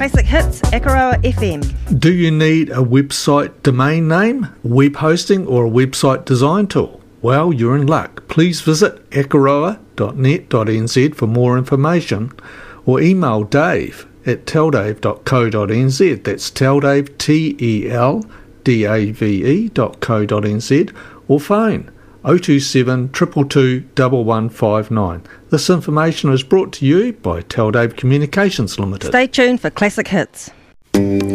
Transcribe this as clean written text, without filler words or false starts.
Classic Hits, Akaroa FM. Do you need a website domain name, web hosting or a website design tool? Well, you're in luck. Please visit akaroa.net.nz for more information or email Dave at teldave.co.nz. That's teldave, teldave.co.nz, or phone 027 222 1159. This information is brought to you by Teldave Communications Limited. Stay tuned for Classic Hits.